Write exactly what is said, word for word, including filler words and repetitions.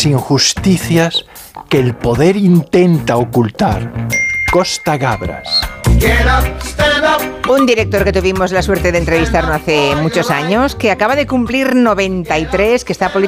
las injusticias que el poder intenta ocultar. Costa Gabras. Un director que tuvimos la suerte de entrevistar no hace muchos años, que acaba de cumplir noventa y tres, que está